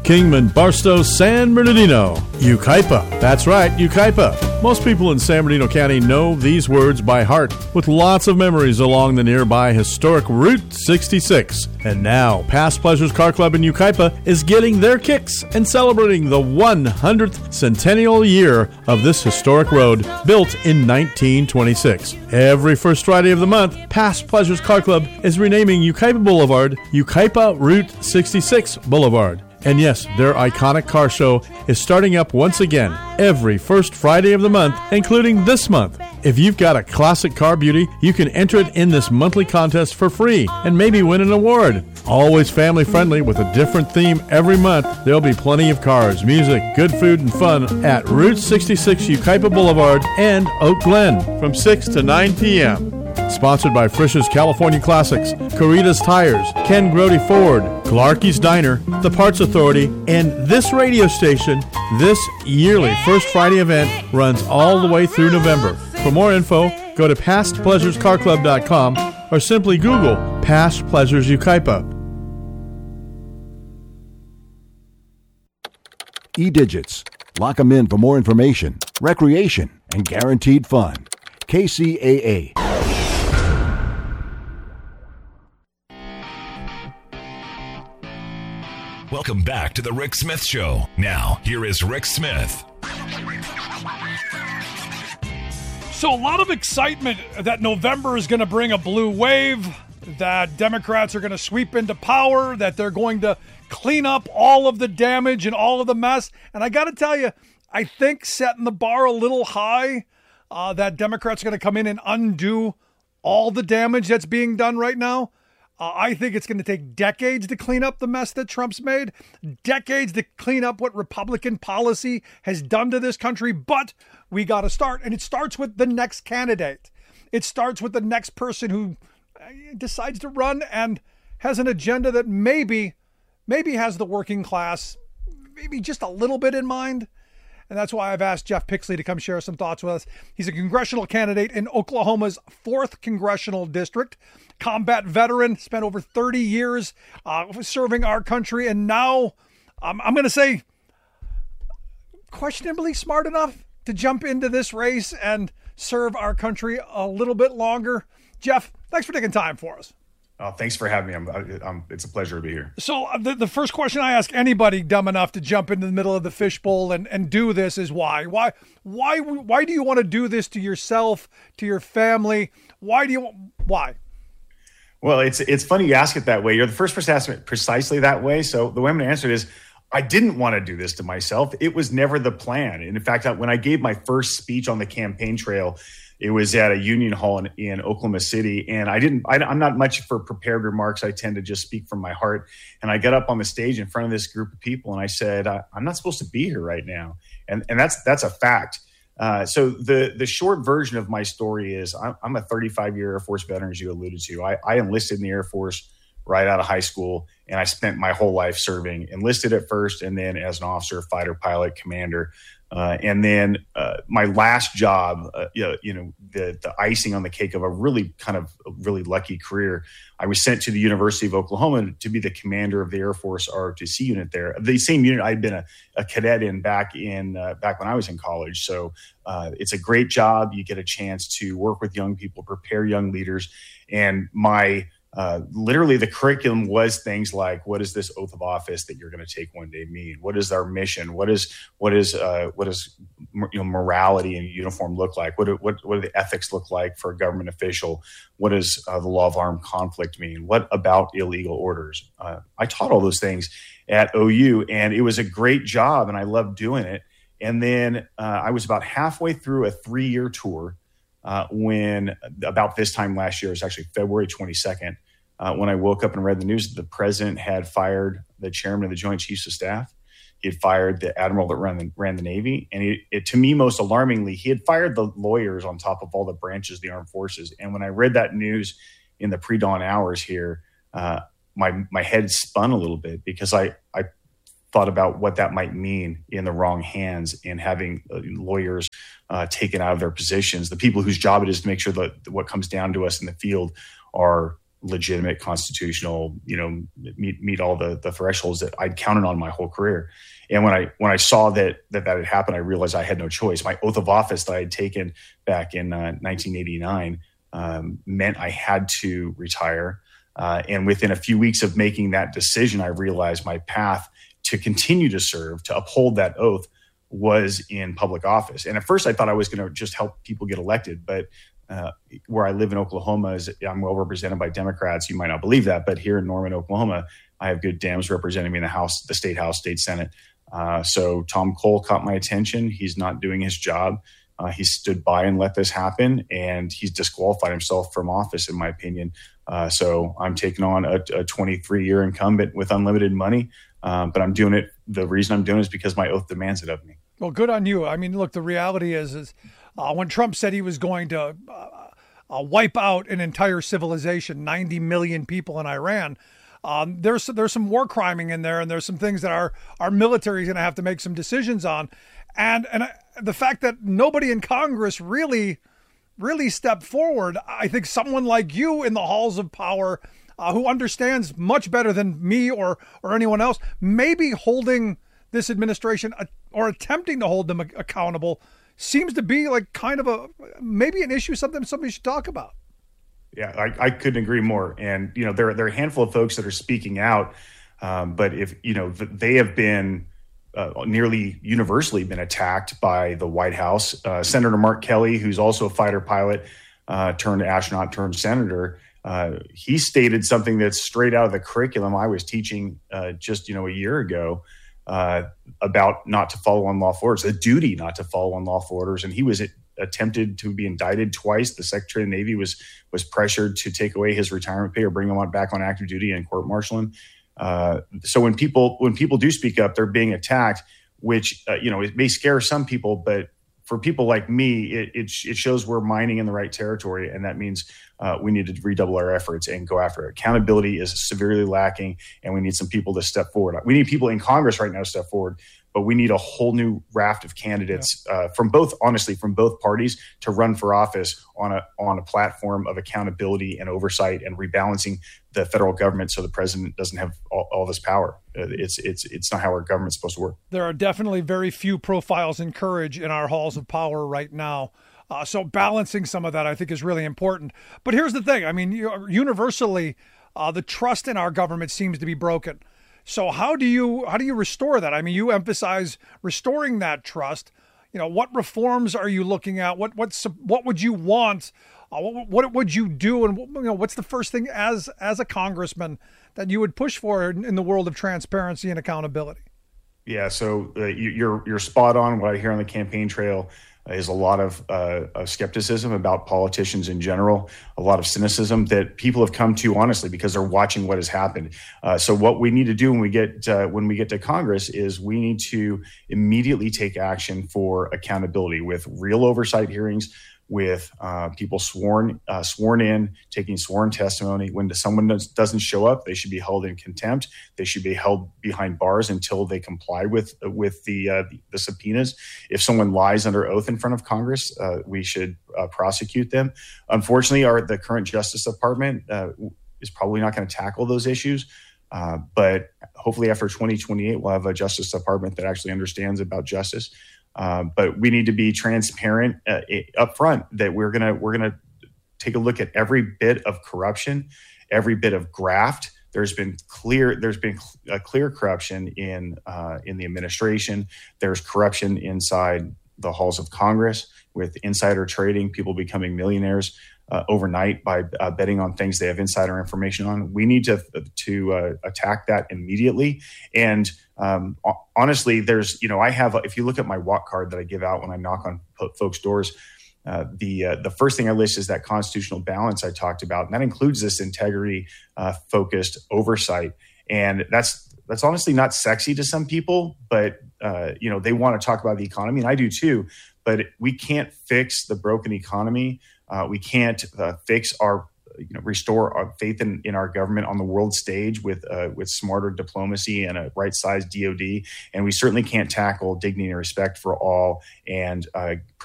Kingman, Barstow, San Bernardino. Yucaipa. That's right, Yucaipa. Most people in San Bernardino County know these words by heart, with lots of memories along the nearby historic Route 66. And now, Past Pleasures Car Club in Yucaipa is getting their kicks and celebrating the 100th centennial year of this historic road, built in 1926. Every first Friday of the month, Past Pleasures Car Club is renaming Yucaipa Boulevard Yucaipa Route 66 Boulevard. And yes, their iconic car show is starting up once again every first Friday of the month, including this month. If you've got a classic car beauty, you can enter it in this monthly contest for free and maybe win an award. Always family friendly with a different theme every month. There'll be plenty of cars, music, good food, and fun at Route 66 Yucaipa Boulevard and Oak Glen from 6 to 9 p.m. Sponsored by Frisch's California Classics, Caritas Tires, Ken Grody Ford, Clarky's Diner, The Parts Authority, and this radio station. This yearly First Friday event runs all the way through November. For more info, go to PastPleasuresCarClub.com or simply Google Past Pleasures Yucaipa. E-Digits. Lock them in for more information, recreation, and guaranteed fun. KCAA. Welcome back to the Rick Smith Show. Now, here is Rick Smith. So a lot of excitement that November is going to bring a blue wave, that Democrats are going to sweep into power, that they're going to clean up all of the damage and all of the mess. And I got to tell you, I think setting the bar a little high, that Democrats are going to come in and undo all the damage that's being done right now. I think it's going to take decades to clean up the mess that Trump's made, decades to clean up what Republican policy has done to this country, but we got to start. And it starts with the next candidate. It starts with the next person who decides to run and has an agenda that maybe has the working class, maybe just a little bit in mind. And that's why I've asked Jeff Pixley to come share some thoughts with us. He's a congressional candidate in Oklahoma's 4th congressional district, combat veteran, spent over 30 years serving our country, and now I'm going to say questionably smart enough to jump into this race and serve our country a little bit longer. Jeff, thanks for taking time for us. Thanks for having me. It's a pleasure to be here. So the first question I ask anybody dumb enough to jump into the middle of the fishbowl and do this is why? Why do you want to do this to yourself, to your family? Why? Well, it's funny you ask it that way. You're the first person to ask it precisely that way. So the way I'm going to answer it is, I didn't want to do this to myself. It was never the plan. And in fact, when I gave my first speech on the campaign trail, it was at a union hall in Oklahoma City. And I'm not much for prepared remarks. I tend to just speak from my heart. And I got up on the stage in front of this group of people and I said, I'm not supposed to be here right now. And that's a fact. So the short version of my story is I'm a 35-year Air Force veteran, as you alluded to. I enlisted in the Air Force right out of high school, and I spent my whole life serving, enlisted at first, and then as an officer, fighter pilot, commander. And then my last job, the icing on the cake of a really lucky career, I was sent to the University of Oklahoma to be the commander of the Air Force ROTC unit there, the same unit I'd been a cadet in back when I was in college. So it's a great job. You get a chance to work with young people, prepare young leaders, and literally the curriculum was things like, what is this oath of office that you're going to take one day mean? What is our mission? What is morality in uniform look like? What do the ethics look like for a government official? What does the law of armed conflict mean? What about illegal orders? I taught all those things at OU, and it was a great job, and I loved doing it. And then I was about halfway through a 3-year tour when about this time last year, it was actually February 22nd, when I woke up and read the news that the president had fired the chairman of the Joint Chiefs of Staff. He had fired the admiral that ran the Navy. And to me, most alarmingly, he had fired the lawyers on top of all the branches of the armed forces. And when I read that news in the pre-dawn hours here, my head spun a little bit because I thought about what that might mean in the wrong hands in having lawyers taken out of their positions, the people whose job it is to make sure that what comes down to us in the field are legitimate, constitutional, meet all the thresholds that I'd counted on my whole career. And when I saw that had happened, I realized I had no choice. My oath of office that I had taken back in 1989 meant I had to retire. And within a few weeks of making that decision, I realized my path to continue to serve, to uphold that oath, was in public office. And at first I thought I was going to just help people get elected, but where I live in Oklahoma, I'm well represented by Democrats. You might not believe that, but here in Norman, Oklahoma, I have good Dems representing me in the House, the State House, State Senate. So Tom Cole caught my attention. He's not doing his job. He stood by and let this happen, and he's disqualified himself from office, in my opinion. So I'm taking on a 23-year incumbent with unlimited money, but I'm doing it. The reason I'm doing it is because my oath demands it of me. Well, good on you. I mean, look, the reality is when Trump said he was going to wipe out an entire civilization, 90 million people in Iran, there's some war criming in there, and there's some things that our military is going to have to make some decisions on. And the fact that nobody in Congress really stepped forward, I think someone like you in the halls of power, who understands much better than me or anyone else, maybe holding this administration or attempting to hold them accountable seems to be like kind of maybe an issue, something somebody should talk about. Yeah, I couldn't agree more. And, there are a handful of folks that are speaking out, but if, they have been nearly universally been attacked by the White House. Senator Mark Kelly, who's also a fighter pilot, turned astronaut, turned senator, he stated something that's straight out of the curriculum I was teaching just a year ago about not to follow unlawful orders, the duty not to follow unlawful orders. And he was attempted to be indicted twice. The Secretary of the Navy was pressured to take away his retirement pay or bring him back on active duty and court-martial him. So when people do speak up, they're being attacked, which, it may scare some people, but for people like me, it shows we're mining in the right territory. And that means we need to redouble our efforts and go after it. Accountability is severely lacking, and we need some people to step forward. We need people in Congress right now to step forward, but we need a whole new raft of candidates from both parties to run for office on a platform of accountability and oversight and rebalancing the federal government so the president doesn't have all this power. It's not how our government's supposed to work. There are definitely very few profiles in courage in our halls of power right now. So balancing some of that, I think, is really important. But here's the thing. I mean, universally, the trust in our government seems to be broken. So how do you restore that? I mean, you emphasize restoring that trust. What reforms are you looking at? What would you want? What would you do? And what's the first thing as a congressman that you would push for in the world of transparency and accountability? Yeah, so you're spot on. What I hear on the campaign trail is a lot of skepticism about politicians in general, a lot of cynicism that people have come to honestly because they're watching what has happened. So what we need to do when we get to Congress is we need to immediately take action for accountability with real oversight hearings, with people sworn in, taking sworn testimony. When someone doesn't show up, they should be held in contempt. They should be held behind bars until they comply with the subpoenas. If someone lies under oath in front of Congress, we should prosecute them. Unfortunately, the current Justice Department is probably not going to tackle those issues. But hopefully after 2028, we'll have a Justice Department that actually understands about justice. But we need to be transparent up front that we're gonna take a look at every bit of corruption, every bit of graft. There's been clear corruption in the administration. There's corruption inside the halls of Congress with insider trading, people becoming millionaires overnight by betting on things they have insider information on. We need to attack that immediately. And honestly, if you look at my walk card that I give out when I knock on folks' doors, the first thing I list is that constitutional balance I talked about, and that includes this integrity focused oversight. And that's honestly not sexy to some people, but they want to talk about the economy, and I do too. But we can't fix the broken economy. We can't restore our faith in our government on the world stage with smarter diplomacy and a right-sized DOD. And we certainly can't tackle dignity and respect for all and